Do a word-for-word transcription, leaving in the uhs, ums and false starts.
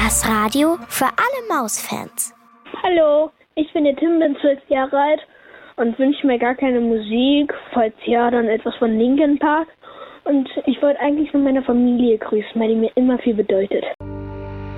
Das Radio für alle Mausfans. Hallo, ich bin der Tim, bin zwölf Jahre alt und wünsche mir gar keine Musik. Falls ja, dann etwas von Linkin Park. Und ich wollte eigentlich nur meine Familie grüßen, weil die mir immer viel bedeutet.